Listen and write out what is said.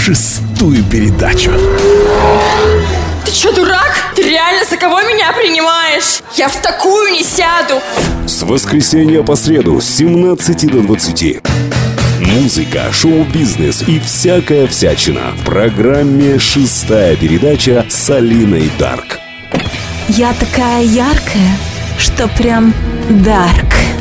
6-ю передачу. Ты что, дурак? Ты реально за кого меня принимаешь? Я в такую не сяду. С воскресенья по среду с 17 до 20. Музыка, шоу-бизнес и всякая всячина в программе «6-я передача» с Алиной Дарк. Я такая яркая, что прям дарк.